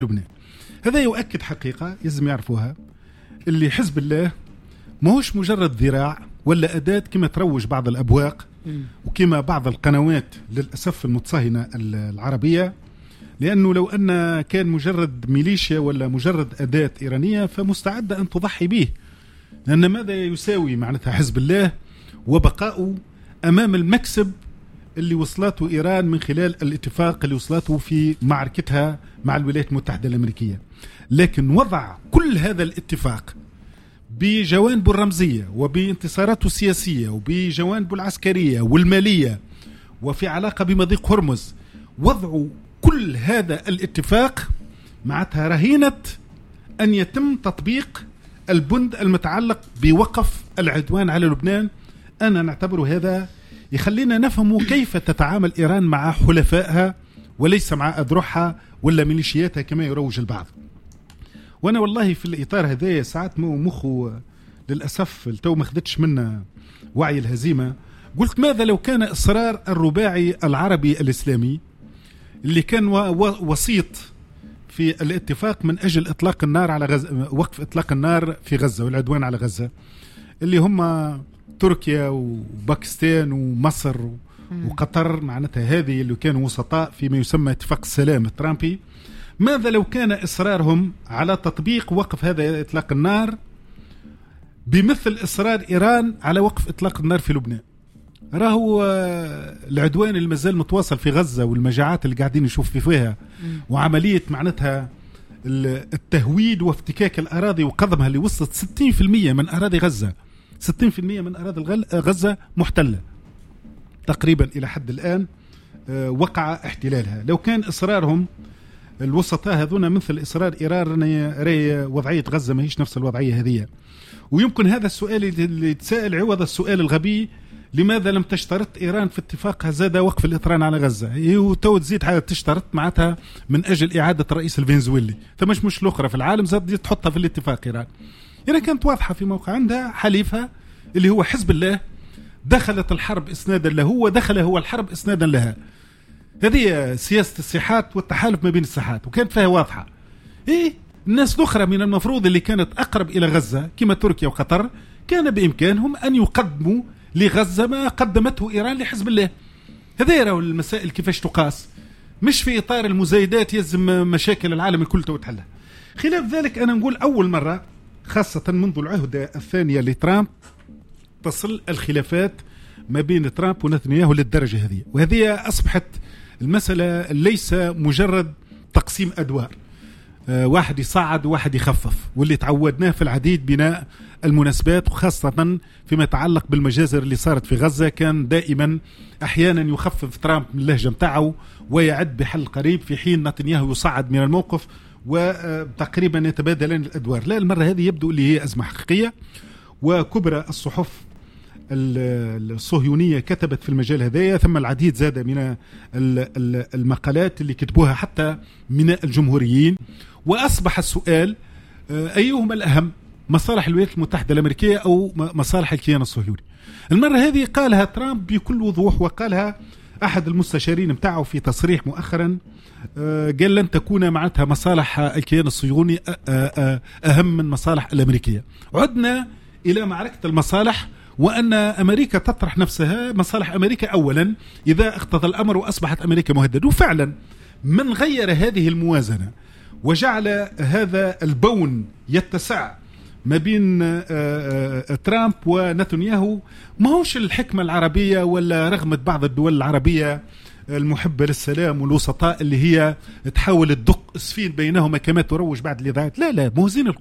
لبنان. هذا يؤكد حقيقة لازم يعرفوها، اللي حزب الله ماهوش مجرد ذراع ولا أداة كما تروج بعض الأبواق وكما بعض القنوات للأسف المتصهنة العربية، لأنه لو أن كان مجرد ميليشيا ولا مجرد أداة إيرانية فمستعدة أن تضحي به، لأن ماذا يساوي معناتها حزب الله وبقاؤه أمام المكسب اللي وصلته إيران من خلال الاتفاق اللي وصلته في معركتها مع الولايات المتحدة الأمريكية. لكن وضع كل هذا الاتفاق بجوانبه الرمزية وبانتصاراته السياسية وبجوانبه العسكرية والمالية وفي علاقة بمضيق هرمز، وضعوا كل هذا الاتفاق معناتها رهينة أن يتم تطبيق البند المتعلق بوقف العدوان على لبنان. أنا نعتبر هذا يخلينا نفهم كيف تتعامل إيران مع حلفائها وليس مع أذرعها ولا ميليشياتها كما يروج البعض. وأنا والله في الإطار هذا ساعات مخه للأسف التو ما خدتش منا وعي الهزيمة. قلت ماذا لو كان إصرار الرباعي العربي الإسلامي اللي كان وسيط في الاتفاق من أجل إطلاق النار على غزة، وقف إطلاق النار في غزة والعدوان على غزة، اللي هم تركيا وباكستان ومصر وقطر، معناتها هذه اللي كانوا وسطاء فيما يسمى اتفاق السلام الترامبي، ماذا لو كان إصرارهم على تطبيق وقف هذا إطلاق النار بمثل إصرار إيران على وقف إطلاق النار في لبنان؟ راهو العدوان اللي مازال متواصل في غزة والمجاعات اللي قاعدين نشوف فيها وعملية معناتها التهويد وافتكاك الأراضي وقضمها اللي وصلت 60% من أراضي غزة، 60% من أراضي غزة محتلة تقريبا إلى حد الآن وقع احتلالها. لو كان إصرارهم الوسطاء هذونا مثل إصرار إيران، رأي وضعية غزة ما هيش نفس الوضعية هذه. ويمكن هذا السؤال اللي يتساءل عوض السؤال الغبي، لماذا لم تشترط إيران في اتفاقها زاد وقف الإطران على غزة؟ هي تو تزيد حاجة تشترط معناتها من أجل إعادة الرئيس الفنزويلي، فمش مش الأخرى في العالم زاد تحطها في الاتفاق إيران. إيران كانت واضحة في موقع، عندها حليفها اللي هو حزب الله، دخلت الحرب إسنادا له ودخل هو الحرب إسنادا لها. هذه سياسة الساحات والتحالف ما بين الساحات، وكانت فيها واضحة. الناس الأخرى من المفروض اللي كانت أقرب إلى غزة كما تركيا وقطر كان بإمكانهم أن يقدموا لغزة ما قدمته إيران لحزب الله. هذا يرى المسائل كيفاش تقاس، مش في إطار المزايدات يلزم مشاكل العالم الكل تحلها. خلاف ذلك أنا نقول أول مرة خاصة منذ العهدة الثانية لترامب تصل الخلافات ما بين ترامب ونتنياهو للدرجة هذه، وهذه أصبحت المسألة ليس مجرد تقسيم أدوار، واحد يصعد وواحد يخفف، واللي تعودناه في العديد بناء المناسبات، وخاصة فيما يتعلق بالمجازر اللي صارت في غزة. كان دائما أحيانا يخفف ترامب من اللهجة متاعه ويعد بحل قريب، في حين نتنياهو يصعد من الموقف وتقريبا يتبادلان الأدوار. لا، المرة هذه يبدو اللي هي أزمة حقيقية، وكبرى الصحف الصهيونية كتبت في المجال هذايا، ثم العديد زاد من المقالات اللي كتبوها حتى من الجمهوريين. وأصبح السؤال أيهما الأهم، مصالح الولايات المتحدة الأمريكية أو مصالح الكيان الصهيوني؟ المرة هذه قالها ترامب بكل وضوح، وقالها أحد المستشارين متاعه في تصريح مؤخرا، قال لن تكون معناتها مصالح الكيان الصهيوني أهم من مصالح الأمريكية. عدنا إلى معركة المصالح، وأن أمريكا تطرح نفسها، مصالح أمريكا أولا إذا اقتضى الأمر وأصبحت أمريكا مهددة. وفعلا من غير هذه الموازنة وجعل هذا البون يتسع ما بين ترامب ونتنياهو، ما هوش الحكمة العربية ولا رغمة بعض الدول العربية المحبة للسلام والوسطاء اللي هي تحاول تدق اسفين بينهما كما تروج بعد الإذاعات. لا،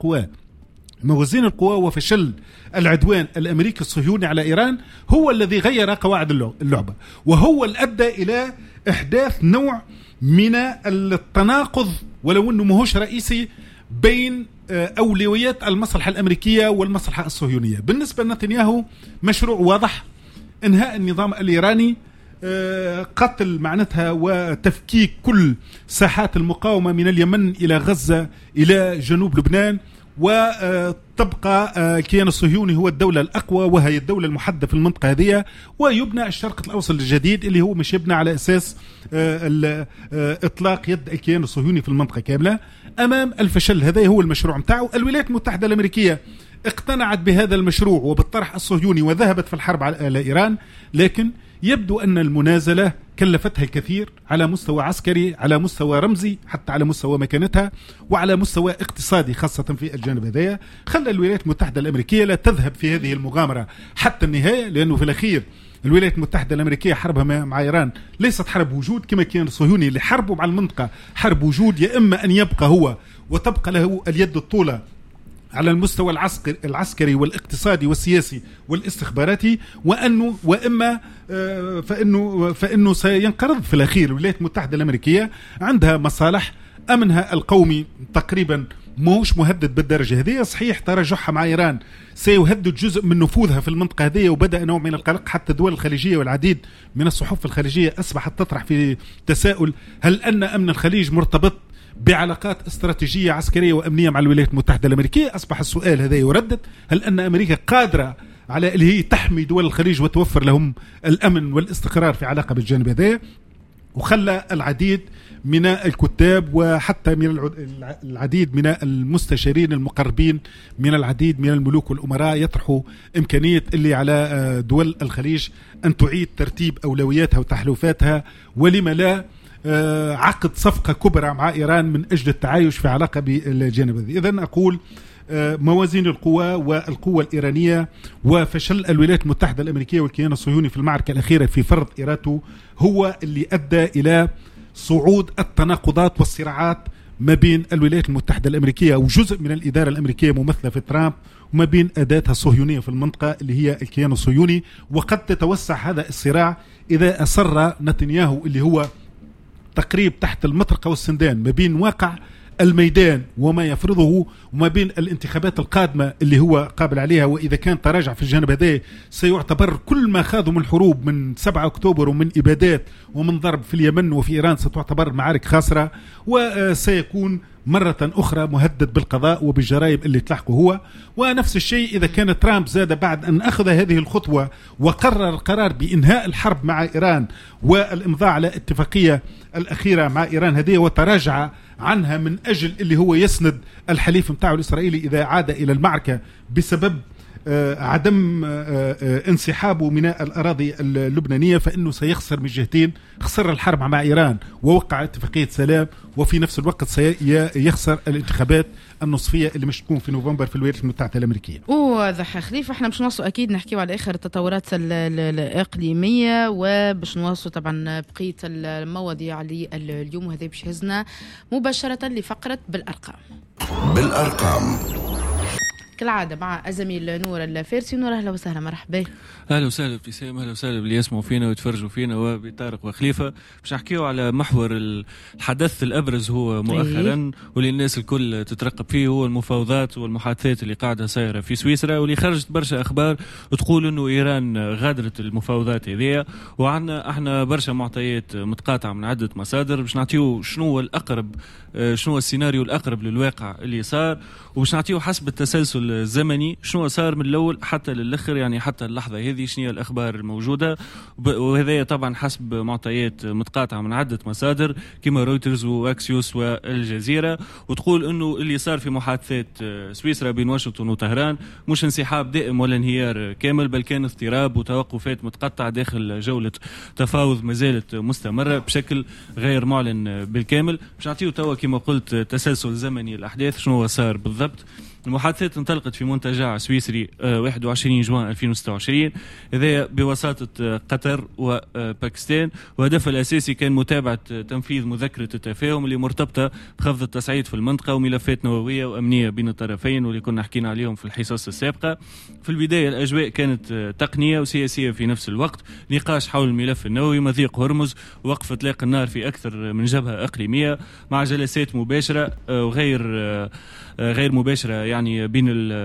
موازين القوى وفشل العدوان الأمريكي الصهيوني على إيران هو الذي غير قواعد اللعبة، وهو اللي أدى إلى إحداث نوع من التناقض ولو أنه ماهوش رئيسي بين أولويات المصلحة الأمريكية والمصلحة الصهيونية. بالنسبة لنتنياهو مشروع واضح، إنهاء النظام الإيراني، قتل معناتها وتفكيك كل ساحات المقاومة من اليمن إلى غزة إلى جنوب لبنان، وتبقى الكيان الصهيوني هو الدولة الأقوى وهي الدولة المحددة في المنطقة هذه، ويبنى الشرق الأوسط الجديد اللي هو مش يبنى على أساس إطلاق يد الكيان الصهيوني في المنطقة كاملة. أمام الفشل هذا هو المشروع متاعه. الولايات المتحدة الأمريكية اقتنعت بهذا المشروع وبالطرح الصهيوني وذهبت في الحرب على إيران، لكن يبدو أن المنازلة كلفتها الكثير على مستوى عسكري، على مستوى رمزي، حتى على مستوى مكانتها، وعلى مستوى اقتصادي خاصة في الجانب هذا. خلى الولايات المتحدة الأمريكية لا تذهب في هذه المغامرة حتى النهاية، لأنه في الأخير الولايات المتحدة الأمريكية حربها مع إيران ليست حرب وجود كما كان الصهيوني اللي حربوا مع المنطقة حرب وجود، يا إما أن يبقى هو وتبقى له اليد الطولة على المستوى العسكري والاقتصادي والسياسي والاستخباراتي، وإما فإنه سينقرض في الأخير. الولايات المتحدة الأمريكية عندها مصالح، أمنها القومي تقريبا موش مهدد بالدرجة هذه. صحيح تراجعها مع إيران سيهدد جزء من نفوذها في المنطقة هذه، وبدأ نوع من القلق. حتى الدول الخليجية والعديد من الصحف الخليجية أصبحت تطرح في تساؤل هل أن أمن الخليج مرتبط بعلاقات استراتيجية عسكرية وأمنية مع الولايات المتحدة الأمريكية. أصبح السؤال هذا يردد، هل أن أمريكا قادرة على اللي هي تحمي دول الخليج وتوفر لهم الأمن والاستقرار في علاقة بالجانب هذا؟ وخلى العديد من الكتاب وحتى من العديد من المستشارين المقربين من العديد من الملوك والأمراء يطرحوا إمكانية اللي على دول الخليج أن تعيد ترتيب أولوياتها وتحالفاتها، ولما لا عقد صفقة كبرى مع إيران من أجل التعايش في علاقة بالجانب هذا. إذن أقول موازين القوى والقوة الإيرانية وفشل الولايات المتحدة الأمريكية والكيان الصهيوني في المعركة الأخيرة في فرض إيراته هو اللي أدى إلى صعود التناقضات والصراعات ما بين الولايات المتحدة الأمريكية وجزء من الإدارة الأمريكية ممثلة في ترامب، وما بين أداتها الصهيونية في المنطقة اللي هي الكيان الصهيوني. وقد تتوسع هذا الصراع إذا أصر نتنياهو اللي هو تقريب تحت المطرقة والسندان ما بين واقع الميدان وما يفرضه وما بين الانتخابات القادمة اللي هو قابل عليها. وإذا كان تراجع في الجانب هذا سيعتبر كل ما خاضوا من حروب من 7 أكتوبر ومن إبادات ومن ضرب في اليمن وفي إيران ستعتبر معارك خاسرة، وسيكون مرة أخرى مهدد بالقضاء وبالجرائم اللي تلحقه هو. ونفس الشيء إذا كان ترامب زاد بعد أن أخذ هذه الخطوة وقرر القرار بإنهاء الحرب مع إيران والإمضاء على اتفاقية الأخيرة مع إيران هذه وتراجع عنها من أجل اللي هو يسند الحليف متاعه الإسرائيلي إذا عاد إلى المعركة بسبب عدم انسحابه من الأراضي اللبنانية، فإنه سيخسر من جهتين. خسر الحرب مع إيران ووقع اتفاقية سلام، وفي نفس الوقت سيخسر الانتخابات النصفية اللي مش تكون في نوفمبر في الولايات المتحدة الأمريكية. وضح خليفة، احنا باش نوصلوا أكيد نحكيو على آخر التطورات الإقليمية وباش نوصلوا طبعا بقية المواضيع اللي اليوم، وهذا باش هزنا مباشرة لفقرة بالأرقام كالعادة مع الزميل نور الفارسي. نور أهلا وسهلا، مرحبا. أهلا وسهلا ابتسام، أهلا وسهلا باللي يسمعوا فينا ويتفرجوا فينا وبطارق وخليفة. باش نحكيو على محور الحدث الأبرز هو مؤخرا واللي الناس الكل تترقب فيه، هو المفاوضات والمحادثات اللي قاعدة صايرة في سويسرا، واللي خرجت برشا أخبار تقول إنه إيران غادرت المفاوضات هذه، وعندنا احنا برشا معطيات متقاطعة من عدة مصادر باش نعطيو شنو هو الأقرب، شنو هو السيناريو الأقرب للواقع اللي صار، وباش نعطيو حسب التسلسل الزمني شنو صار من الأول حتى للآخر، يعني حتى اللحظة هذه شنو هي الأخبار الموجودة. وهذا طبعا حسب معطيات متقاطعة من عدة مصادر كما رويترز وأكسيوس والجزيرة، وتقول إنه اللي صار في محادثات سويسرا بين واشنطن وطهران مش انسحاب دائم ولا انهيار كامل، بل كان اضطراب وتوقفات متقطعة داخل جولة تفاوض ما زالت مستمرة بشكل غير معلن بالكامل. باش نعطيو توا كما قلت تسلسل زمني الأحداث شنو صار بالضبط. المحادثات انطلقت في منتجع سويسري 21 جوان 2026 هذا بوساطة قطر وباكستان، وهدفها الأساسي كان متابعة تنفيذ مذكرة التفاهم اللي مرتبطة بخفض التصعيد في المنطقة وملفات نووية وأمنية بين الطرفين واللي كنا حكينا عليهم في الحصص السابقة. في البداية الأجواء كانت تقنية وسياسية في نفس الوقت، نقاش حول الملف النووي، مضيق هرمز، وقف إطلاق النار في أكثر من جبهة إقليمية مع جلسات مباشرة وغير مباشرة يعني بين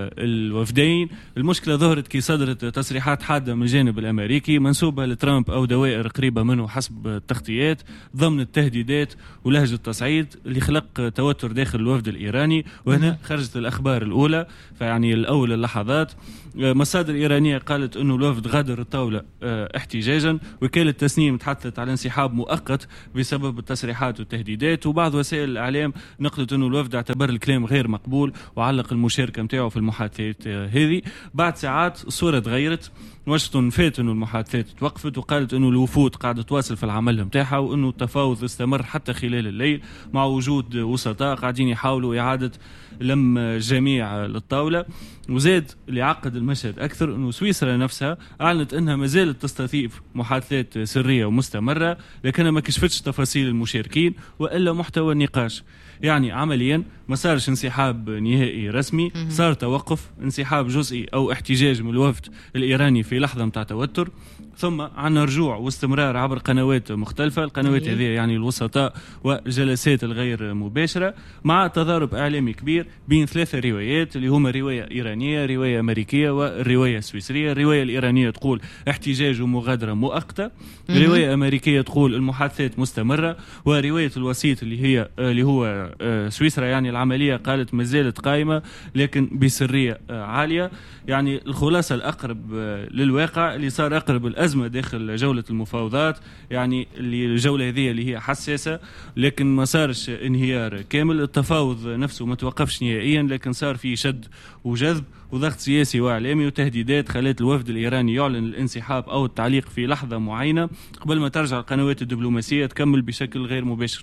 الوفدين. المشكلة ظهرت كي صدرت تصريحات حادة من الجانب الأمريكي منسوبة لترامب أو دوائر قريبة منه حسب التغطيات ضمن التهديدات ولهجة التصعيد اللي خلق توتر داخل الوفد الإيراني. وهنا خرجت الأخبار الأولى، فيعني الأول اللحظات مصادر إيرانية قالت أنه الوفد غادر الطاولة احتجاجا. وكالة تسنيم تحدثت على انسحاب مؤقت بسبب التصريحات والتهديدات. وبعض وسائل الإعلام نقلت أنه الوفد اعتبر الكلام غير مقبول وعلق المشاركة متاعه في المحادثات هذه. بعد ساعات الصورة تغيرت، واشنطن فات أنه المحادثات توقفت وقالت أنه الوفود قاعدة تواصل في العمل متاعها وأنه التفاوض استمر حتى خلال الليل مع وجود وسطاء قاعدين يحاولوا إعادة لم الجميع للطاولة. وزاد اللي عقد المشهد أكثر أنه سويسرا نفسها أعلنت أنها ما زالت تستضيف محادثات سرية ومستمرة لكنها ما كشفتش تفاصيل المشاركين وإلا محتوى النقاش. يعني عمليا ما صارش انسحاب نهائي رسمي، صار توقف، انسحاب جزئي أو احتجاج من الوفد الإيراني في لحظة متاع توتر، ثم عنا رجوع واستمرار عبر قنوات مختلفة. القنوات هذه يعني الوسطاء وجلسات الغير مباشرة مع تضارب إعلامي كبير بين ثلاثة روايات اللي هما رواية إيرانية، رواية أمريكية، والرواية السويسرية. الرواية الإيرانية تقول احتجاج ومغادرة مؤقتة، رواية أمريكية تقول المحادثات مستمرة، ورواية الوسيط اللي هو سويسرا يعني العملية قالت ما زالت قائمة لكن بسرية عالية. يعني الخلاصة الأقرب للواقع اللي صار أقرب الأزمة داخل جولة المفاوضات، يعني اللي الجولة هذه اللي هي حساسة لكن ما صارش انهيار كامل. التفاوض نفسه ما توقفش نهائيا لكن صار فيه شد وجذب وضغط سياسي وإعلامي وتهديدات خلت الوفد الإيراني يعلن الانسحاب أو التعليق في لحظة معينة قبل ما ترجع القنوات الدبلوماسية تكمل بشكل غير مباشر.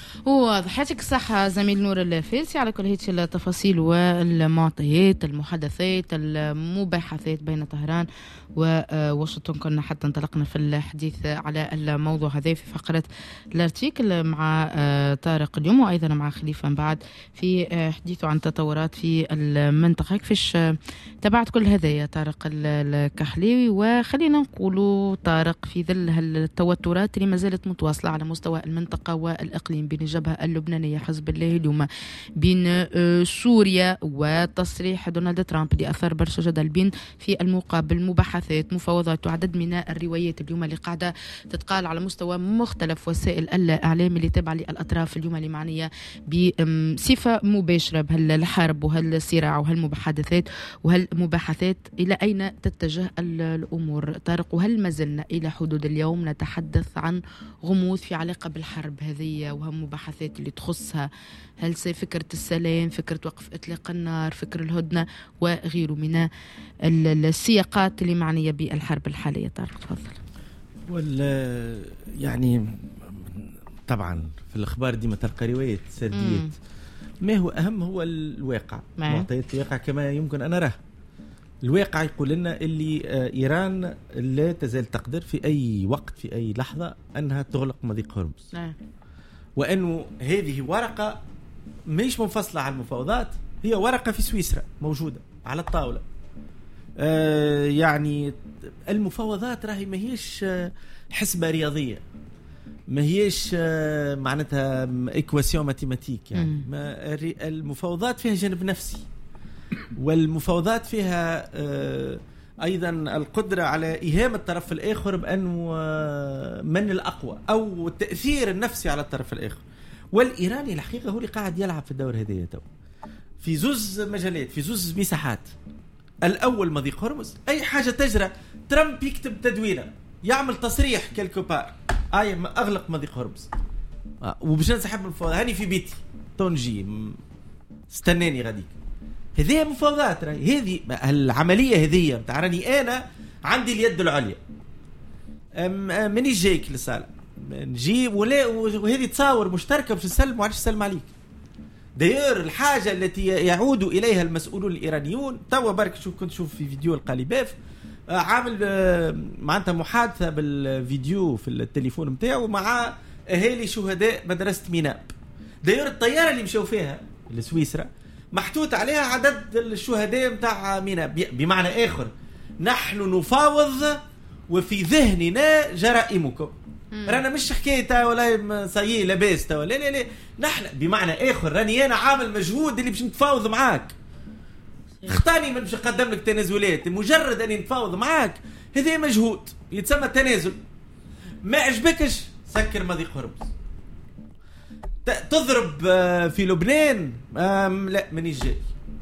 واضح. يعطيك الصحة زميل نور الفارسي على كل هذه التفاصيل والمعطيات المحادثات المباحثات بين طهران وواشنطن. كنا حتى انطلقنا في الحديث على الموضوع هذا في فقرة الارتيكل مع طارق اليوم وأيضا مع خليفة من بعد في حديثه عن تطورات في المنطقة. كيفاش تبعت كل هذا يا طارق الكحليوي؟ وخلينا نقولوا طارق في ظل التوترات اللي ما زالت متواصلة على مستوى المنطقة والإقليم بين الجبهة اللبنانية حزب الله اليوم، بين سوريا وتصريح دونالد ترامب اللي أثار برشا جدل، بين في المقابل مباحثات مفاوضات وعدد من الروايات اليوم اللي قاعدة تتقال على مستوى مختلف وسائل الإعلام اللي تابعة للأطراف اليوم اللي معنية بصفة مباشرة بهالحرب وهالصراع وهالمحادثات وهالمباحثات. إلى أين تتجه الأمور طارق؟ وهل ما زلنا إلى حدود اليوم نتحدث عن غموض في علاقة بالحرب هذه وهالمباحثات اللي تخصها؟ هل فكرة السلام، فكرة وقف إطلاق النار، فكرة الهدنة وغيره من السياقات اللي معنية بالحرب الحالية؟ طارق تفضل. يعني طبعا في الأخبار ديما تلقى روايات سرديات. ما هو أهم هو الواقع، معطيات الواقع كما يمكن أن أراه. الواقع يقول لنا اللي إيران لا تزال تقدر في أي وقت في أي لحظة أنها تغلق مضيق هرمز، وأنه هذه ورقة مش منفصلة عن المفاوضات، هي ورقة في سويسرا موجودة على الطاولة. يعني المفاوضات راهي ما هيش حسبة رياضية، ما هيش معناتها إكواسيون ماتيماتيك. يعني المفاوضات فيها جانب نفسي، والمفاوضات فيها أيضا القدرة على إيهام الطرف الآخر بأنه من الأقوى أو التأثير النفسي على الطرف الآخر. والإيراني الحقيقة هو اللي قاعد يلعب في الدور هذه في زوز مجالات، في زوز مساحات. الأول مضيق هرمز، أي حاجة تجرى ترامب يكتب تدوينة يعمل تصريح كالكوبار أغلق مضيق هرمز وباش نسحب المفاوضات، هاني في بيتي تونجي استناني غاديك. هذه مفاوضات، هذه العملية هذه بتاع راني أنا عندي اليد العليا، مني جايك للصالة نجي وهذه تصاور مشتركة باش نسلم وعلاش نسلم عليك. داير الحاجة التي يعود إليها المسؤولون الإيرانيون. توا برك كنت شوف في فيديو القليباف عامل معناتها محادثة بالفيديو في التليفون متاعه مع أهالي شهداء مدرسة ميناب. داير الطيارة اللي مشوا فيها لسويسرا محطوط عليها عدد الشهداء متاع ميناب. بمعنى آخر نحن نفاوض وفي ذهننا جرائمكم. رانا مش حكاية ولا صايي لاباس ولا لا نحن بمعنى آخر راني أنا عامل مجهود اللي باش نتفاوض معاك. اختاني من باش نقدم لك تنازلات، مجرد اني نتفاوض معاك هذا مجهود يتسمى تنازل. ما عجبكش سكر مضيق هرمز. تضرب في لبنان لا مانيش جاي.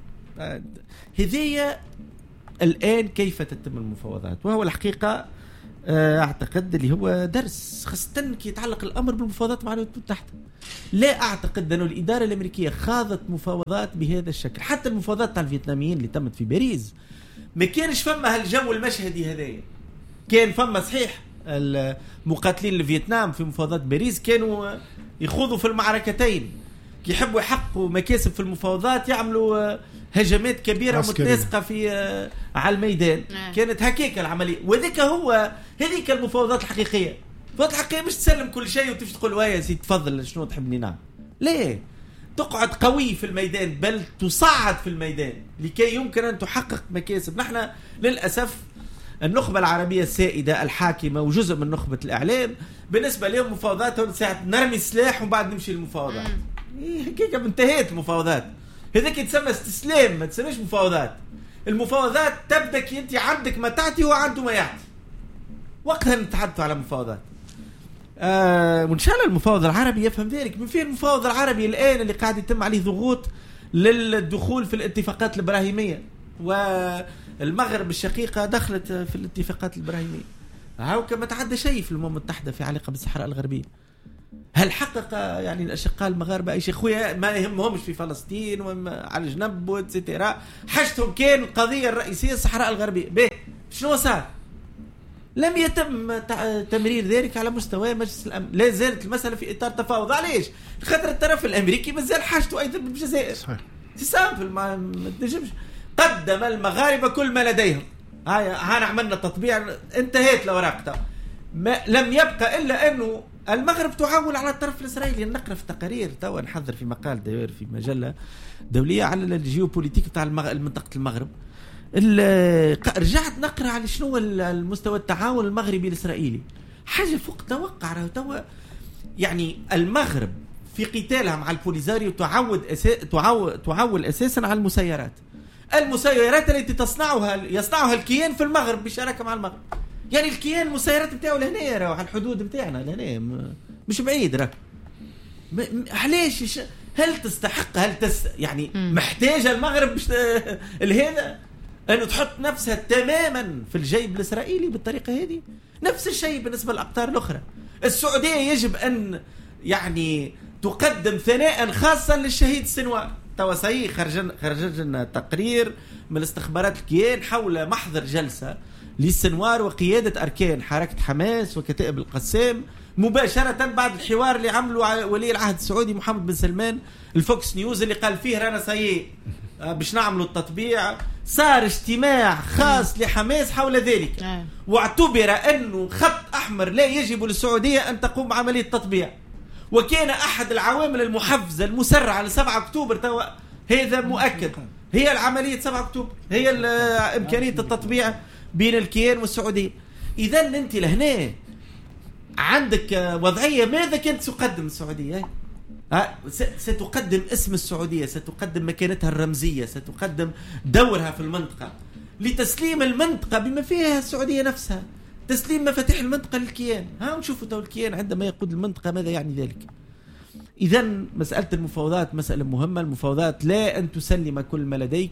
هذه الآن كيف تتم المفاوضات، وهو الحقيقة أعتقد اللي هو درس، خاصة كي يتعلق الأمر بالمفاوضات مع الولايات المتحدة. لا أعتقد أن الإدارة الأمريكية خاضت مفاوضات بهذا الشكل. حتى المفاوضات تاع الفيتناميين اللي تمت في باريس ما كانش فما هالجو المشهدي هذايا. كان فما صحيح المقاتلين الفيتنام في مفاوضات باريس كانوا يخوضوا في المعركتين، كي يحبوا يحققوا مكاسب في المفاوضات يعملوا هجمات كبيرة متناسقة في على الميدان. كانت هكيك العملية، وذيك هو هذيك المفاوضات الحقيقية. المفاوضات الحقيقية مش تسلم كل شيء وتمشي تقول ويا سيدي تفضل شنو تحبني نعم. ليه؟ تقعد قوي في الميدان، بل تصعد في الميدان لكي يمكن أن تحقق مكاسب. نحن للأسف النخبة العربية السائدة الحاكمة وجزء من نخبة الإعلام بالنسبة لهم مفاوضات ساعة نرمي السلاح وبعد نمشي للمفاوضات. هيك انتهت المفاوضات. هذاك يتسمى استسلام، ما تسميش مفاوضات. المفاوضات تبدأ كي انت عندك ما تعطي هو عنده ما يعطي، وقتها نتحدثوا على مفاوضات. وإن شاء الله المفاوض العربي يفهم ذلك. من فين المفاوض العربي الآن اللي قاعد يتم عليه ضغوط للدخول في الاتفاقات الإبراهيمية، والمغرب الشقيقة دخلت في الاتفاقات الإبراهيمية. هاو كما تعدى شيء في الأمم المتحدة في علاقة بالصحراء الغربية. هل حقق يعني الأشقاء المغاربة أي شيء؟ خويا ما يهمهمش في فلسطين وعلى الجنب وتسيتيرا، حاجتهم كان القضية الرئيسية الصحراء الغربية. به شنو صار؟ لم يتم تمرير ذلك على مستوى مجلس الأمن. لا زالت المسألة في إطار تفاوض. علاش؟ خاطر الطرف الأمريكي مازال حاجته أيضا بالجزائر. سامبل ما تنجمش. قدم المغاربة كل ما لديهم. هانا عملنا تطبيع، انتهت الأوراق. لم يبقى إلا أنه المغرب تعول على الطرف الإسرائيلي. نقرأ في التقارير توا، نحضر في مقال داير في مجلة دولية على الجيوبوليتيك تاع منطقة المغرب. رجعت نقرأ على شنو المستوى التعاون المغربي الإسرائيلي، حاجة فوق توقع. توا يعني المغرب في قتالها مع البوليزاريو تعول أساسا على المسيرات التي يصنعها الكيان في المغرب بشراكة مع المغرب. يعني الكيان المسيرات بتاعه لهنا راهو على الحدود بتاعنا لهنا، مش بعيد راه. علاش؟ هل تستحق؟ يعني محتاجة المغرب هذا أنه تحط نفسها تماما في الجيب الإسرائيلي بالطريقة هذه؟ نفس الشيء بالنسبة للأقطار الأخرى. السعودية يجب أن يعني تقدم ثناء خاصا للشهيد سنوار. توا صحيح خرج لنا تقرير من الاستخبارات الكيان حول محضر جلسة للسنوار وقيادة أركان حركة حماس وكتائب القسام مباشرة بعد الحوار اللي عملوا ولي العهد السعودي محمد بن سلمان الفوكس نيوز، اللي قال فيه رانا صحيح باش نعملوا التطبيع. صار اجتماع خاص لحماس حول ذلك، واعتبر أنه خط أحمر لا يجب للسعودية أن تقوم بعملية التطبيع. وكان أحد العوامل المحفزة المسرعة ل7 أكتوبر توا هذا مؤكد، هي العملية 7 أكتوبر، هي إمكانية التطبيع بين الكيان والسعودية. إذا أنت لهنا عندك وضعية. ماذا كانت تقدم السعودية؟ ستقدم اسم السعودية، ستقدم مكانتها الرمزية، ستقدم دورها في المنطقة لتسليم المنطقة بما فيها السعودية نفسها، تسليم مفاتيح المنطقة للكيان. ونشوفوا تو الكيان عندما يقود المنطقة ماذا يعني ذلك. إذا مسألة المفاوضات مسألة مهمة. المفاوضات لا أن تسلم كل ما لديك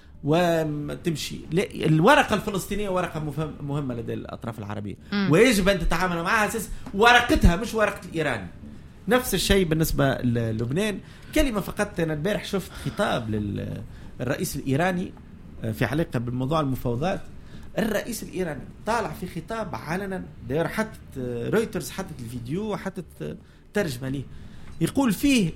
وتمشي. الورقة الفلسطينية ورقة مهمة لدى الأطراف العربية، ويجب أن تتعامل معها أساس ورقتها مش ورقة الإيران. نفس الشيء بالنسبة للبنان. كلمة فقط، أنا البارح شفت خطاب للرئيس الإيراني في علاقة بالموضوع المفاوضات. الرئيس الإيراني طالع في خطاب علنا، داير حتى رويترز حتى الفيديو حتى ترجمة ليه، يقول فيه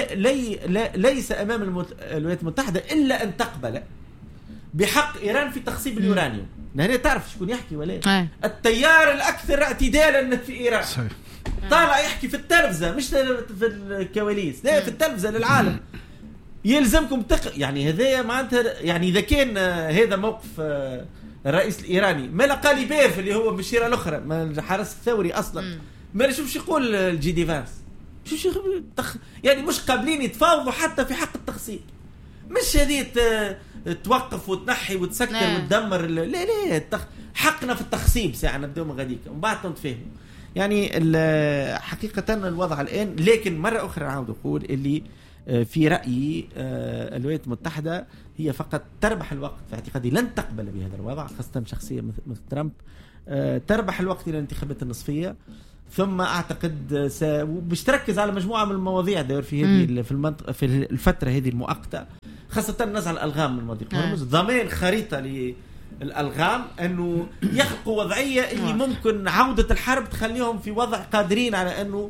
ليس أمام الولايات المتحدة إلا أن تقبل بحق إيران في تخصيب اليورانيوم. هنا تعرف شكون يحكي ولا؟ التيار الأكثر اعتدالا في إيران. طالع يحكي في التلفزة مش في الكواليس، لا في التلفزة للعالم. يلزمكم يعني هذا معناتها يعني إذا كان هذا موقف الرئيس الإيراني، ما لقى لي بيف اللي هو بالشيرة الأخرى ما الحرس الثوري أصلا ما نشوفش يقول الجي دي فانس يعني مش قابلين يتفاوضوا حتى في حق التخصيب. مش هذه توقف وتنحي وتسكر وتدمر. لا حقنا في التخصيب ساعة نبدأ من غاديك ومن بعد تنتفهموا. يعني حقيقة الوضع الآن، لكن مرة أخرى عاود أقول اللي في رأيي الولايات المتحدة هي فقط تربح الوقت، في اعتقادي لن تقبل بهذا الوضع، خاصة شخصية مثل ترامب تربح الوقت إلى الانتخابات النصفية، ثم أعتقد باش تركز على مجموعة من المواضيع داير في هذه في الفترة هذه المؤقتة، خاصة نزع الألغام من مضيق هرمز، ضمان خريطة للألغام أنه يخلقوا وضعية اللي ممكن عودة الحرب تخليهم في وضع قادرين على أنه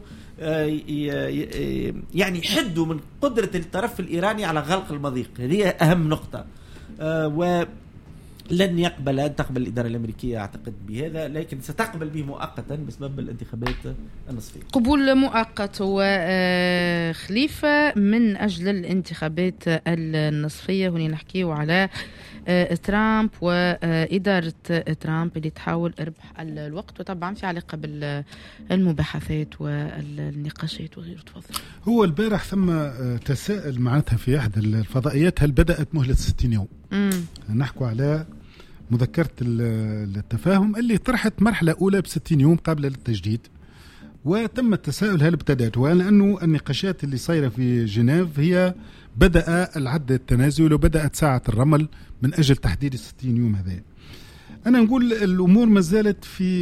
يعني يحدوا من قدرة الطرف الإيراني على غلق المضيق. هذه أهم نقطة، لن تقبل الإدارة الأمريكية أعتقد بهذا، لكن ستقبل به مؤقتا بسبب الانتخابات النصفية. قبول مؤقت وخليفة من أجل الانتخابات النصفية. هنا نحكيه على ترامب وإدارة ترامب اللي تحاول ربح الوقت، وطبعا في علاقة بالمباحثات والنقاشات وغيره. تفضل. هو البارح ثم تساءل معناتها في أحد الفضائيات هل بدأت مهلة 60 يوم. نحكوا على مذكرة التفاهم اللي طرحت مرحلة أولى ب60 يوم قابلة للتجديد، وتم التساؤل هل ابتدأت، ولأنه النقاشات اللي صايرة في جنيف هي بدأ العد التنازلي وبدأت ساعة الرمل من أجل تحديد 60 يوم. هذا أنا نقول الأمور ما زالت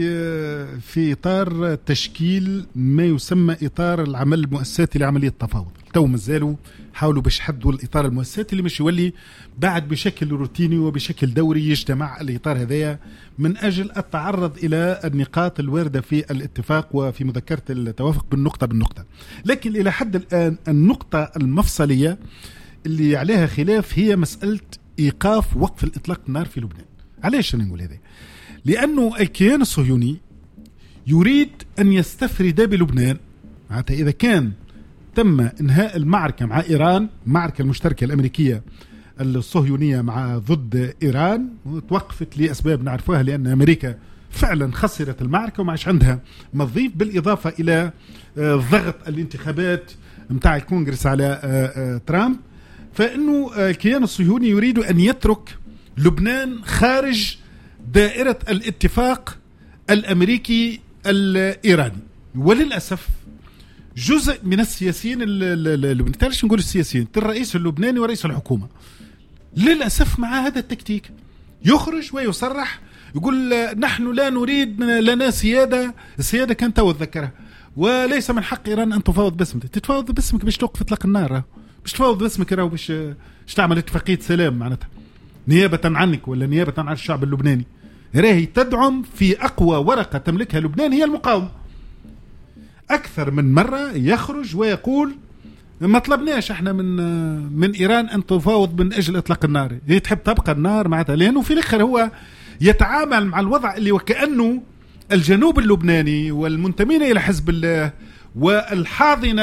في إطار تشكيل ما يسمى إطار العمل المؤسساتي لعملية التفاوض. تو ما زالوا حاولوا باش يحدوا الإطار المؤسساتي اللي مش يولي بعد بشكل روتيني وبشكل دوري يجتمع الإطار هذايا من أجل التعرض إلى النقاط الواردة في الاتفاق وفي مذكرة التوافق بالنقطة. لكن إلى حد الآن النقطة المفصلية اللي عليها خلاف هي مسألة إيقاف وقف الإطلاق النار في لبنان. علاش أنا نقول هذا؟ لأنه الكيان الصهيوني يريد أن يستفرد بلبنان. معناتها إذا كان تم إنهاء المعركة مع إيران، المعركة المشتركة الأمريكية الصهيونية ضد إيران، توقفت لأسباب نعرفها، لأن أمريكا فعلا خسرت المعركة وما عادش عندها مضيف، بالإضافة إلى ضغط الانتخابات متاع الكونغرس على ترامب، فإنه الكيان الصهيوني يريد أن يترك لبنان خارج دائرة الاتفاق الأمريكي الإيراني. وللأسف جزء من السياسيين اللبنانيين، نقول السياسيين، الرئيس اللبناني ورئيس الحكومة، للأسف مع هذا التكتيك يخرج ويصرح يقول نحن لا نريد لنا سيادة. السيادة كانت تذكرها، وليس من حق إيران أن تفاوض باسمك. تتفاوض باسمك باش توقف إطلاق النار، باش تفاوض باسمك راهو باش تعمل اتفاقية سلام معناتها نيابة عنك ولا نيابة عن الشعب اللبناني. راهي تدعم في أقوى ورقة تملكها لبنان هي المقاومة. أكثر من مرة يخرج ويقول ما طلبناش احنا من إيران أن تفاوض من أجل إطلاق النار، هي تحب تبقى النار معناتها، لأنه في الآخر هو يتعامل مع الوضع اللي وكأنه الجنوب اللبناني والمنتمين إلى حزب الله والحاضنة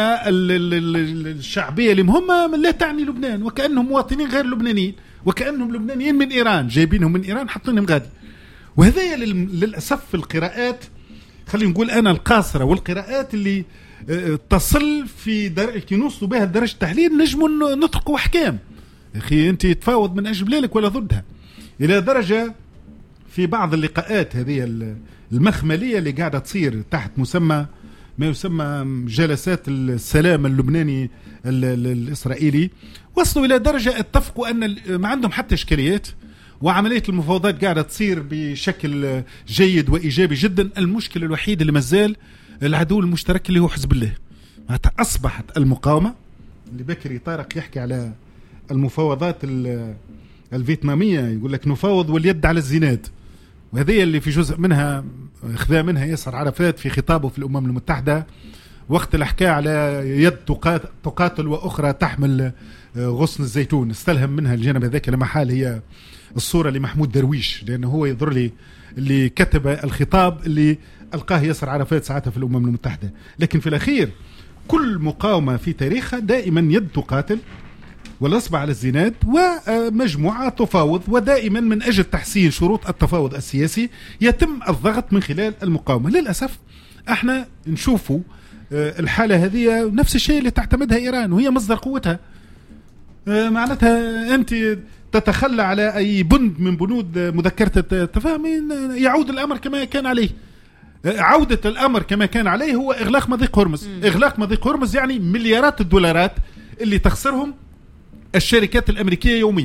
الشعبية اللي هم لا تعني لبنان، وكأنهم مواطنين غير لبنانيين، وكأنهم لبنانيين من إيران، جايبينهم من إيران حاطينهم غادي. وهذا للأسف في القراءات، خلينا نقول أنا القاصرة، والقراءات اللي تصل كي نوصلوا بها لدرجة تحليل نجموا نطرقوا أحكام. أخي أنت تفاوض من أجل بلادك ولا ضدها، إلى درجة في بعض اللقاءات هذه المخملية اللي قاعدة تصير تحت مسمى ما يسمى جلسات السلام اللبناني الإسرائيلي، وصلوا إلى درجة اتفقوا أن ما عندهم حتى إشكاليات، وعملية المفاوضات قاعدة تصير بشكل جيد وإيجابي جدا. المشكلة الوحيدة اللي مازال العدو المشترك اللي هو حزب الله. أصبحت المقاومة اللي بكري طارق يحكي على المفاوضات الفيتنامية، يقول لك نفاوض واليد على الزناد، وهذه اللي في جزء منها اخذا منها ياسر عرفات في خطابه في الأمم المتحدة وقت الحكاية على يد تقاتل وأخرى تحمل غصن الزيتون، استلهم منها الجانب هذاك لمحال هي الصورة لمحمود درويش، لأنه هو يظهر لي اللي كتب الخطاب اللي ألقاه ياسر عرفات ساعتها في الأمم المتحدة. لكن في الأخير كل مقاومة في تاريخها دائما يد تقاتل والأصبع على الزناد ومجموعة تفاوض، ودائما من أجل تحسين شروط التفاوض السياسي يتم الضغط من خلال المقاومة. للأسف احنا نشوفوا الحالة هذه نفس الشيء اللي تعتمدها إيران وهي مصدر قوتها. معناتها أنت تتخلى على أي بند من بنود مذكرة التفاهم، يعود الأمر كما كان عليه. عودة الأمر كما كان عليه هو إغلاق مضيق هرمز. إغلاق مضيق هرمز يعني مليارات الدولارات اللي تخسرهم الشركات الأمريكية يوميا،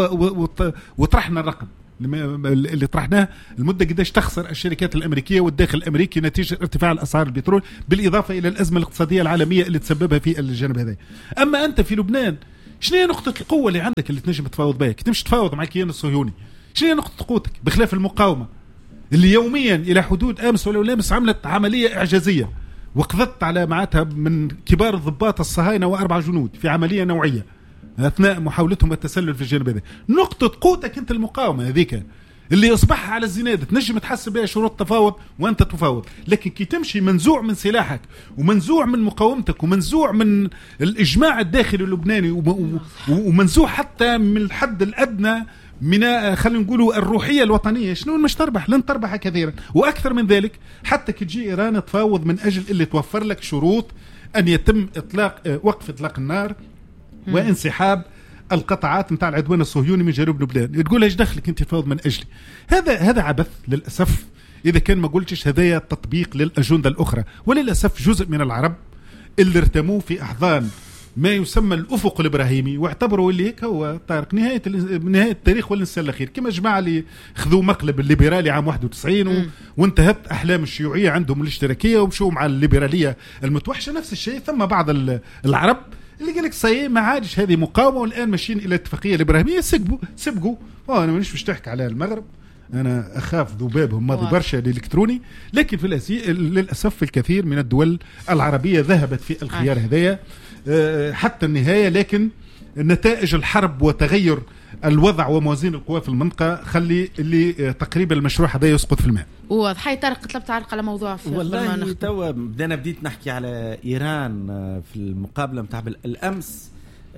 وطرحنا الرقم اللي طرحناه المدة قديش تخسر الشركات الأمريكية والداخل الأمريكي نتيجة ارتفاع الأسعار البترول، بالإضافة إلى الأزمة الاقتصادية العالمية اللي تسببها في الجانب هذا. أما أنت في لبنان شنو هي نقطة القوة اللي عندك اللي تنجم تفاوض بها؟ تمشي تفاوض مع الكيان الصهيوني، شنو هي نقطة قوتك بخلاف المقاومة اللي يوميا إلى حدود أمس ولا لامس عملت عملية إعجازية وقضت على معاتها من كبار الضباط الصهاينة و4 جنود في عملية نوعية أثناء محاولتهم التسلل في الجانب هذا. نقطة قوتك أنت المقاومة هذيك اللي أصبحها على الزناد تنجم تحسب بها شروط تفاوض وأنت تفاوض، لكن كي تمشي منزوع من سلاحك ومنزوع من مقاومتك ومنزوع من الإجماع الداخلي اللبناني ومنزوع حتى من الحد الأدنى من خلينا نقولوا الروحية الوطنية، شنو مش تربح؟ لن تربح كثيرا. وأكثر من ذلك حتى كي تجي إيران تفاوض من أجل اللي توفر لك شروط أن يتم وقف إطلاق النار وانسحاب القطاعات نتاع العدوان الصهيوني من جنوب لبنان، تقول ايش دخلك انت تفاوض من اجلي؟ هذا عبث للاسف. اذا كان ما قلتش هذايا تطبيق للاجنده الاخرى. وللاسف جزء من العرب اللي ارتموا في احضان ما يسمى الافق الابراهيمي واعتبروا اللي هيك هو طارق نهايه التاريخ والانسان الاخير، كما الجماعه اللي خذوا مقلب الليبرالي عام 91 وانتهت احلام الشيوعيه عندهم الاشتراكيه ومشوا مع الليبراليه المتوحشه. نفس الشيء ثم بعض العرب اللي قال لك صحيح ما عادش هذه مقاومه والان ماشيين الى الاتفاقيه الابراهيميه، سبقوا. انا مانيش باش تحكي على المغرب، انا اخاف ذبابهم ماضي برشا الالكتروني، لكن في للاسف الكثير من الدول العربيه ذهبت في الخيار هذايا حتى النهايه، لكن نتائج الحرب وتغير الوضع وموازين القوى في المنطقه خلي اللي تقريبا المشروع هذا يسقط في الماء. وضحي طارق طلبت تعلق على موضوع والله توا بديت نحكي على ايران في المقابله نتاع الامس.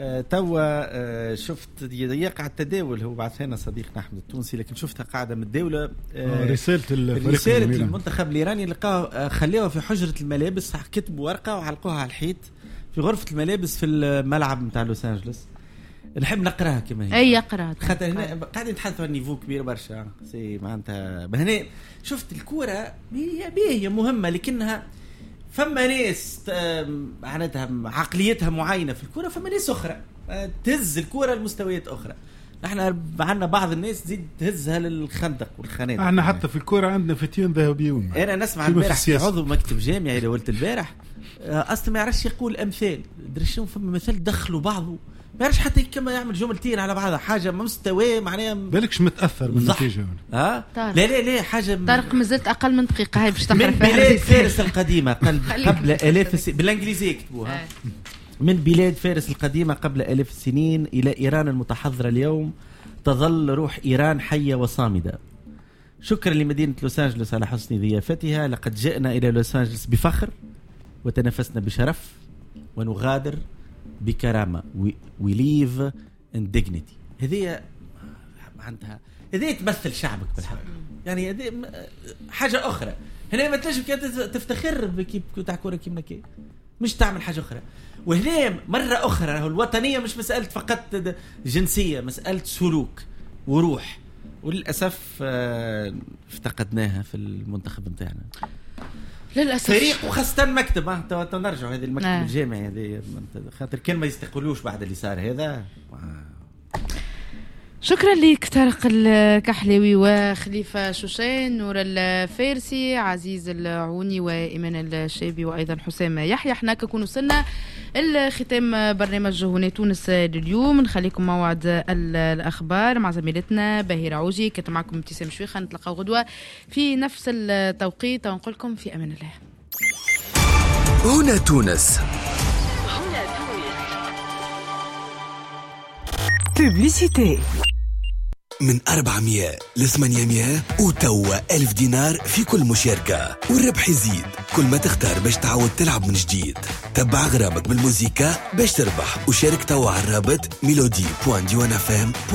توا شفت يقع التداول، هو بعث لنا صديقنا احمد التونسي، لكن شفتها قاعده متداوله رساله المنتخب الايراني لقاها خليوها في حجره الملابس، كتبوا ورقه وعلقوها على الحيط في غرفه الملابس في الملعب نتاع لوس انجلوس. نحب نقراها كما هي. اي اقراها خاطر هنا قاعدين نتحدثوا عن نيفو كبير برشا. سي معناتها هنا شفت الكوره هي مهمه، لكنها فما ناس معناتها عقليتها معينه في الكوره، فما ناس اخرى تهز الكوره لمستويات اخرى. احنا عندنا بعض الناس تزيد تهزها للخندق والخنادق. احنا حتى في الكوره عندنا فتيان ذهبيون. انا نسمع البارح عضو مكتب جامعي اللي قلت البارح اصلا ما يعرفش يقول امثال، درشوا فما مثال دخلوا بعضه ما يعرفش حتى كما يعمل جملتين على بعضها، حاجه مستوى معناها بالكش متاثر بالنتيجه. لا حاجه طارق مازلت اقل من دقيقه هاي باش تقرا من بلاد فارس القديمه قبل الاف بالانجليزي يكتبوها. من بلاد فارس القديمه قبل 1000 السنين الى ايران المتحضره اليوم، تظل روح ايران حيه وصامده. شكرا لمدينه لوس انجلوس على حسن ضيافتها، لقد جئنا الى لوس انجلوس بفخر وتنفسنا بشرف ونغادر بكرامة. we live in dignity. هذه عندها هذه تمثل شعبك بالحق، يعني هذه حاجة أخرى. هنا ما تنجم تفتخر بكيب تاع كورة كيما كي مش تعمل حاجة أخرى. وهنا مرة أخرى الوطنية مش مسألة فقط جنسية، مسألة سلوك وروح، وللأسف افتقدناها في المنتخب نتاعنا للأسف. فريق وخاصة مكتب نرجع هذه المكتب الجامعي هذه خاطر كان ما يستقلوش بعد اللي صار هذا. شكرا لك طارق الكحلاوي وخليفة شوشان، نور الفارسي، عزيز العوني، وإيمان الشابي، وأيضا حسام يحيى. احنا كنكون وصلنا الختام برنامج هنا تونس لليوم. نخليكم موعد الأخبار مع زميلتنا باهرة عوجي، كنت معكم ابتسام شويخة. نتلقى غدوة في نفس التوقيت، ونقول لكم في أمان الله. هنا تونس. بوبليسيتي. من 400 ل 800 وتوا 1000 دينار في كل مشاركة، والربح يزيد كل ما تختار باش تعود تلعب من جديد. تبع غرامك بالموسيقى باش تربح، وشارك توا على الرابط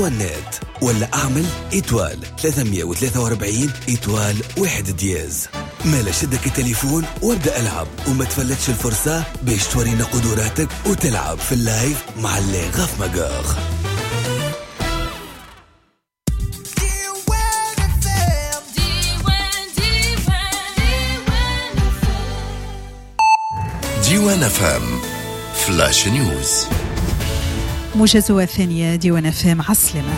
melody.diwanafm.net ولا اعمل إيتوال 343 إيتوال 1 دياز. مالا شدك التليفون وابدأ العب وما تفلتش الفرصة باش تورينا قدراتك وتلعب في اللايف مع اللي غاف مقاغ. ديوان FM فلاش نيوز. موجزة الثانية ديوان FM عسلمة.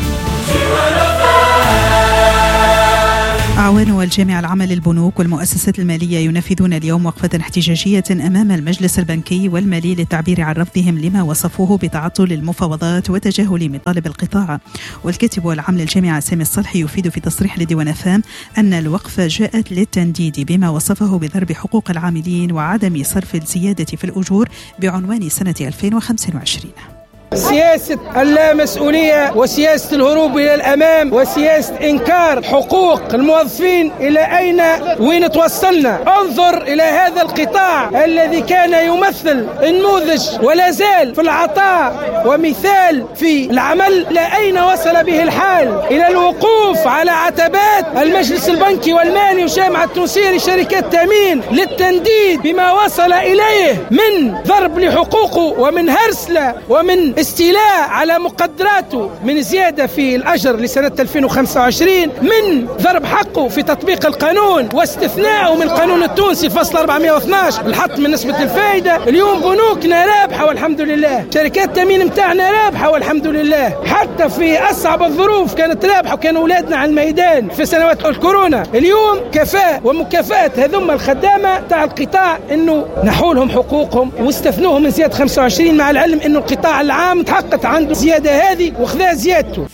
أعوان الجامعة العامة للبنوك والمؤسسات المالية ينفذون اليوم وقفة احتجاجية أمام المجلس البنكي والمالي للتعبير عن رفضهم لما وصفوه بتعطل المفاوضات وتجاهل مطالب القطاع. والكاتب العام للجامعة سامي الصلحي يفيد في تصريح لديوان FM أن الوقفة جاءت للتنديد بما وصفه بضرب حقوق العاملين وعدم صرف الزيادة في الأجور بعنوان سنة 2025. سياسة اللامسؤولية وسياسة الهروب إلى الأمام وسياسة إنكار حقوق الموظفين إلى أين وين توصلنا. انظر إلى هذا القطاع الذي كان يمثل النموذج ولا زال في العطاء ومثال في العمل، إلى أين وصل به الحال؟ إلى الوقوف على عتبات المجلس البنكي والمالي والجامعة التونسية لشركات تأمين للتنديد بما وصل إليه من ضرب لحقوقه ومن هرسلة ومن استيلاء على مقدراته، من زيادة في الأجر لسنة 2025، من ضرب حقه في تطبيق القانون واستثناءه من القانون التونسي فصل 412 الحط من نسبة الفائدة. اليوم بنوكنا رابحة والحمد لله، شركات التأمين متاعنا رابحة والحمد لله، حتى في أصعب الظروف كانت رابحة وكانوا أولادنا على الميدان في سنوات الكورونا. اليوم كفاء ومكافأة هذم الخدامة تاع القطاع أنه نحولهم حقوقهم واستثنوهم من زيادة 25، مع العلم أنه القطاع العام تحققت عنده زيادة هذه وخذا زيادته.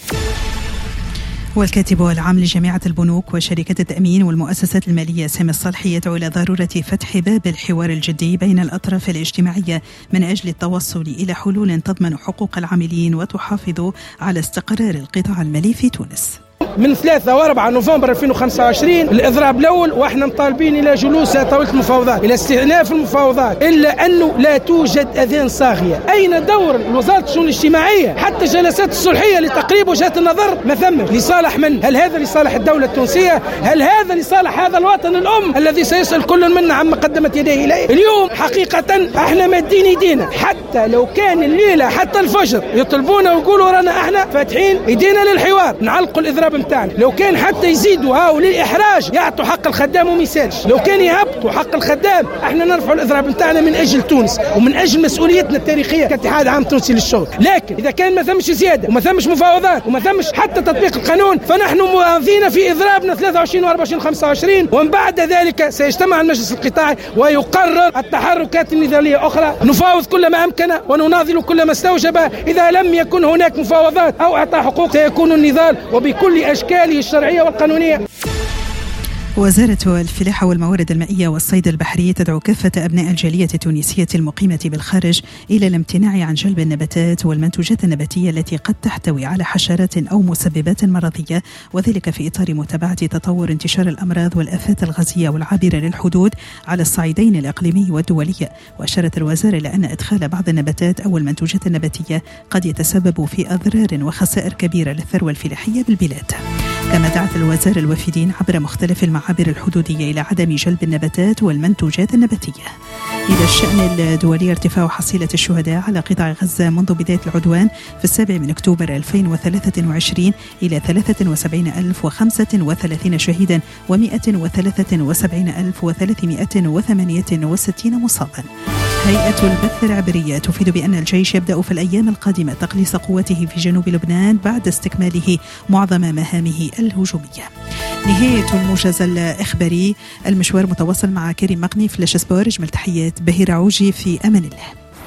والكاتب العام لجامعة البنوك وشركة التأمين والمؤسسات المالية سامي الصلحي يدعو إلى ضرورة فتح باب الحوار الجدي بين الأطراف الاجتماعية من أجل التوصل إلى حلول تضمن حقوق العاملين وتحافظ على استقرار القطاع المالي في تونس. من 3 و4 نوفمبر 2025 الإضراب الأول، وإحنا مطالبين إلى جلوس طاولة المفاوضات، إلى استئناف المفاوضات، إلا أنه لا توجد أذان صاغية. أين دور وزارة الشؤون الاجتماعية؟ حتى جلسات الصلحية لتقريب وجهات النظر ما ثمش. لصالح من؟ هل هذا لصالح الدولة التونسية؟ هل هذا لصالح هذا الوطن الأم الذي سيسأل كل منا عما قدمت يديه إليه؟ اليوم حقيقة احنا مادين ايدينا، حتى لو كان الليلة حتى الفجر يطلبونا ويقولوا رانا احنا فاتحين ايدينا للحوار، نعلقوا الإضراب متاعنا. لو كان حتى يزيدوا هاو للإحراج يعطوا حق الخدام وما يسالش، لو كان يهبطوا حق الخدام احنا نرفعوا الإضراب متاعنا من أجل تونس ومن أجل مسؤوليتنا التاريخية كاتحاد عام تونسي للشغل. لكن إذا كان ما ثمش زيادة وما ثمش مفاوضات وما ثمش حتى تطبيق القانون، فنحن مواظين في إضرابنا 23 و24 و25، ومن بعد ذلك سيجتمع المجلس القطاعي ويقرر التحركات النضالية أخرى. نفاوض كل ما أمكن ونناضل كل ما استوجب. إذا لم يكن هناك مفاوضات أو إعطاء حقوق سيكون النضال وبكل أشكاله الشرعية والقانونية. وزارة الفلاحة والموارد المائية والصيد البحري تدعو كافة أبناء الجالية التونسية المقيمة بالخارج إلى الامتناع عن جلب النباتات والمنتوجات النباتية التي قد تحتوي على حشرات أو مسببات مرضية، وذلك في إطار متابعة تطور انتشار الأمراض والآفات الغازية والعابرة للحدود على الصعيدين الإقليمي والدولي. وأشارت الوزارة إلى أن إدخال بعض النباتات أو المنتوجات النباتية قد يتسبب في أضرار وخسائر كبيرة للثروة الفلاحية بالبلاد. كما دعت الوزارة الوافدين عبر مختلف المعابر الحدودية إلى عدم جلب النباتات والمنتوجات النباتية. إلى الشأن الدولي، ارتفاع حصيلة الشهداء على قطاع غزة منذ بداية العدوان في 7 أكتوبر 2023 إلى 73,035 شهيدا و173,368 مصابا. هيئة البث العبرية تفيد بأن الجيش يبدأ في الأيام القادمة تقليص قوته في جنوب لبنان بعد استكماله معظم مهامه الهجومية. نهاية الموجز الإخباري، المشوار متواصل مع كريم مقني فلاش سبور. اجمل تحيات بهير عوجي، في أمان الله.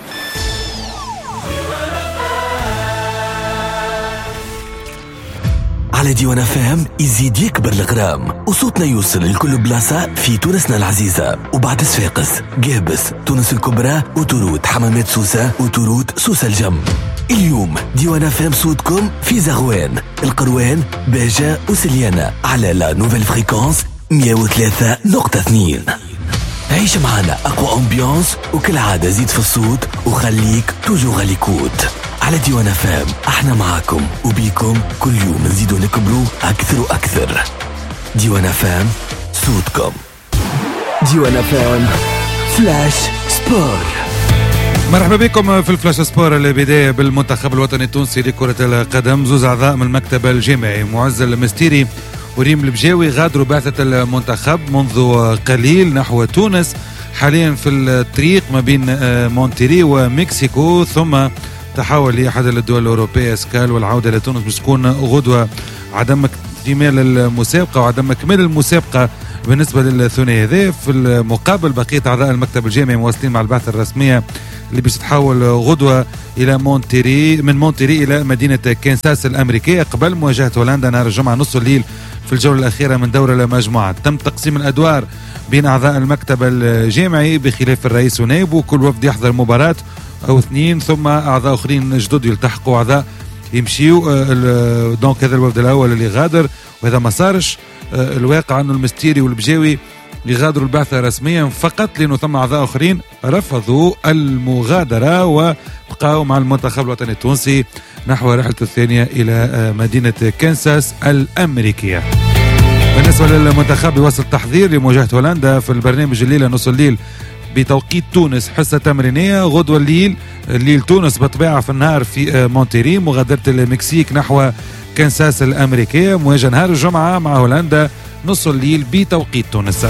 على ديوان FM يزيد يكبر الغرام وصوتنا يوصل لكل بلاصة في تونسنا العزيزة، وبعد صفاقس، قابس، تونس الكبرى، وتورود، حمامات سوسة، وتورود سوسة الجم. اليوم ديوان FM صوتكم في زغوان، القروان، باجة وسليانة على لا نوفيل فريكونس 103.2. عيش معنا أقوى أمبيانس، وكل عادة زيد في الصوت وخليك توجو غاليكوت. على ديوان FM احنا معاكم وبيكم كل يوم نزيدو نكبروا أكثر وأكثر. ديوان FM صوتكم. ديوان FM فلاش سبور. مرحبا بكم في الفلاش سبور. البداية بالمنتخب الوطني التونسي لكرة القدم. زوز أعضاء من المكتب الجامعي معز المستيري وريم البجاوي غادروا بعثة المنتخب منذ قليل نحو تونس، حاليا في الطريق ما بين مونتيري ومكسيكو، ثم تحول لأحد الدول الأوروبية سكال والعودة لتونس باش تكون غدوة. عدم اكتمال المسابقة وعدم إكمال المسابقة بالنسبة للثنائي هذا. في المقابل بقية أعضاء المكتب الجامعي مواصلين مع البعثة الرسمية اللي باش تحول غدوة إلى مونتيري، من مونتيري إلى مدينة كانساس الأمريكية قبل مواجهة هولندا نهار الجمعة نص الليل في الجولة الأخيرة من دور المجموعات. تم تقسيم الأدوار بين أعضاء المكتب الجامعي بخلاف الرئيس ونائب، وكل وفد يحضر مباراة أو اثنين، ثم أعضاء آخرين جدد يلتحقوا، أعضاء يمشيوا. دونك هذا الوفد الأول اللي غادر، وهذا ما صارش. الواقع أنه المستيري والبجاوي يغادروا البعثة رسميا فقط لأنه ثم أعضاء آخرين رفضوا المغادرة وبقاوا مع المنتخب الوطني التونسي نحو رحلة الثانية إلى مدينة كانساس الأمريكية. بالنسبة للمنتخب يواصل تحضير لمواجهة هولندا في البرنامج الليلة نص الليل بتوقيت تونس، حصة تمرينية غدوة الليل تونس بطبيعة في النهار في مونتيري، مغادرة المكسيك نحو كانساس الأمريكية، مواجهة نهار الجمعة مع هولندا نص الليل بتوقيت تونس.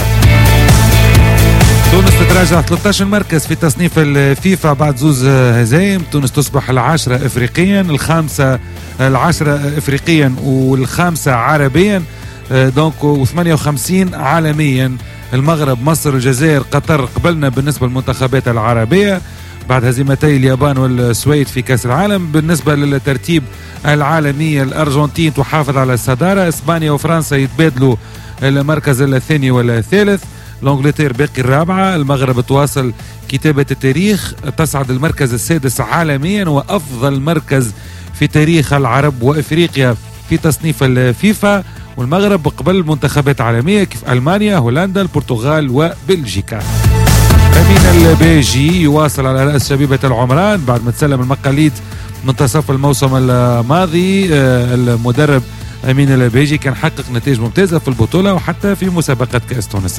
تونس تتراجع 13 مركز في تصنيف الفيفا بعد زوز هزايم. تونس تصبح العاشرة افريقيا، العاشرة افريقيا والخامسة عربيا، دونك و58 عالميا. المغرب، مصر، الجزائر، قطر قبلنا بالنسبة للمنتخبات العربية بعد هزيمتي اليابان والسويد في كأس العالم. بالنسبة للترتيب العالمي الأرجنتين تحافظ على الصدارة، إسبانيا وفرنسا يتبادلوا المركز الثاني والثالث، الانجلتير باقي الرابعة. المغرب تواصل كتابة التاريخ، تصعد المركز السادس عالميا وأفضل مركز في تاريخ العرب وإفريقيا في تصنيف الفيفا. والمغرب قبل منتخبات عالمية كيف ألمانيا، هولندا، البرتغال وبلجيكا. أمين الباجي يواصل على رأس شبيبة العمران بعد ما تسلم المقاليد منتصف الموسم الماضي. المدرب أمين الباجي كان حقق نتائج ممتازة في البطولة وحتى في مسابقة كأس تونس.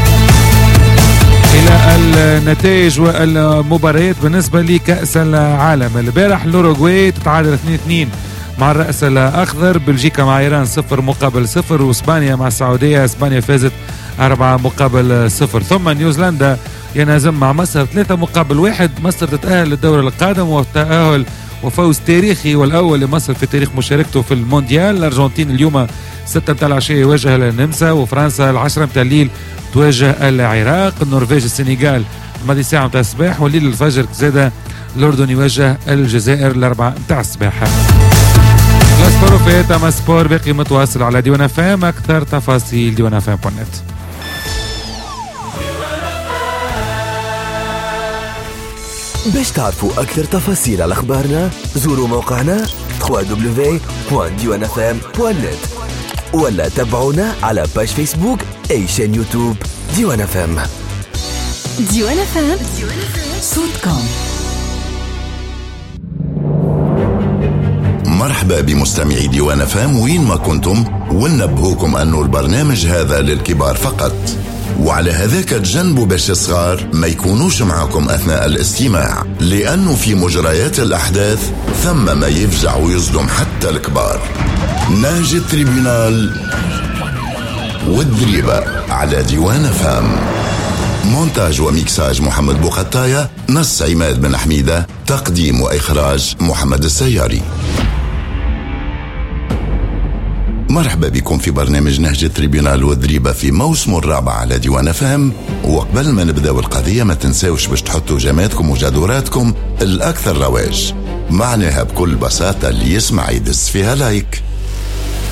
إلى النتائج والمباريات بالنسبة لكأس العالم. البارح الأوروغواي تتعادل 2-2 مع الرأس الأخضر، بلجيكا مع إيران 0-0، وإسبانيا مع السعودية إسبانيا فازت 4-0. ثم نيوزيلندا ينهزم مع مصر 3-1. مصر تتأهل للدور القادم وتأهل وفوز تاريخي والأول لمصر في تاريخ مشاركته في المونديال. الأرجنتين اليوم 6 متاع العشية يواجه النمسا، وفرنسا 10 متاع الليل تواجه العراق. النرويج السنغال ماضي ساعة متاع الصباح، والليل الفجر زاد الأردن يواجه الجزائر 4 متاع الصباح. الاسبور في تاما سبور باقي متواصل على ديوان FM. أكثر تفاصيل ديوان FM.net. باش تعرفوا أكثر تفاصيل على أخبارنا زوروا موقعنا www.diwanfm.net ولا تابعونا على باج فيسبوك أي شان يوتيوب ديوان FM. ديوان FM صوتكم. مرحبا بمستمعي ديوان FM وين ما كنتم، وننبهوكم أنه البرنامج هذا للكبار فقط، وعلى هذاك تجنبوا باش الصغار ما يكونوش معكم أثناء الاستماع، لأنه في مجريات الأحداث ثم ما يفزع ويصدم حتى الكبار. ناجي التريبيونال والدريبة على ديوان FM. مونتاج وميكساج محمد بوقطاية، نص عماد بن حميدة، تقديم وإخراج محمد السياري. مرحبا بكم في برنامج نهج التريبيونال والدريبة في موسم الرابع على ديوان FM. وقبل ما نبدأ القضية ما تنساوش باش تحطوا جماتكم وجدوراتكم الأكثر رواج، معناها بكل بساطة اللي يسمع يدس فيها لايك.